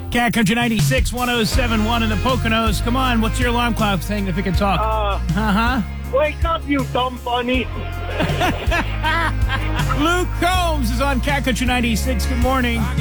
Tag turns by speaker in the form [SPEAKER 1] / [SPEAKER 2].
[SPEAKER 1] Cat Country 96, 107.1 in the Poconos. Come on, what's your alarm clock saying if it can talk?
[SPEAKER 2] Wake up, you dumb bunny.
[SPEAKER 1] Luke Combs is on Cat Country 96. Good morning.